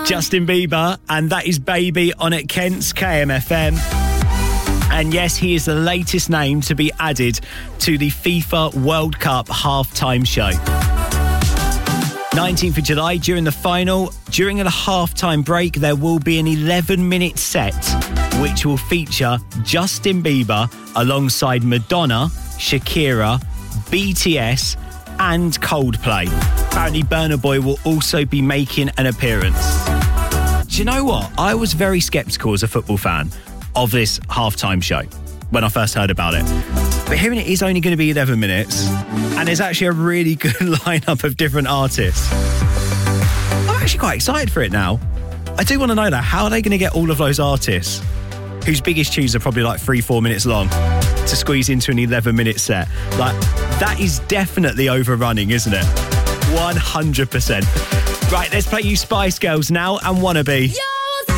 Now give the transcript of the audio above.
Justin Bieber, and that is Baby on at Kent's KMFM. And yes, he is the latest name to be added to the FIFA World Cup halftime show. 19th of July, during the final, during a halftime break, there will be an 11-minute set which will feature Justin Bieber alongside Madonna, Shakira, BTS and Coldplay. Apparently Burna Boy will also be making an appearance. Do you know what? I was very sceptical as a football fan of this halftime show when I first heard about it. But hearing it is only going to be 11 minutes and there's actually a really good lineup of different artists. I'm actually quite excited for it now. I do want to know, though, how are they going to get all of those artists whose biggest tunes are probably like 3-4 minutes long to squeeze into an 11-minute set? Like, that is definitely overrunning, isn't it? 100%. Right, let's play you Spice Girls now and Wannabe. Yeah!